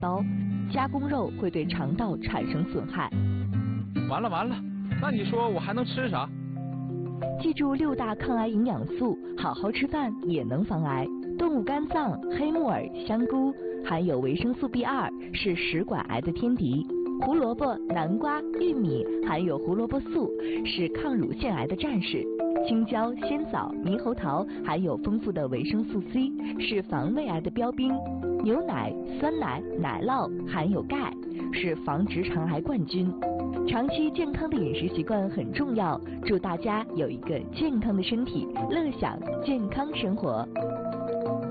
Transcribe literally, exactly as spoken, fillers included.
刀，加工肉会对肠道产生损害。 完了完了，那你说我还能吃啥？ 记住六大抗癌营养素，好好吃饭也能防癌。动物肝脏、黑木耳、香菇含有维生素 B 二，是食管癌的天敌。胡萝卜、南瓜、玉米含有胡萝卜素，是抗乳腺癌的战士。青椒、鲜枣、猕猴桃含有丰富的维生素 C， 是防胃癌的标兵。牛奶、酸奶、奶酪含有钙，是防直肠癌冠军。长期健康的饮食习惯很重要，祝大家有一个健康的身体，乐享健康生活。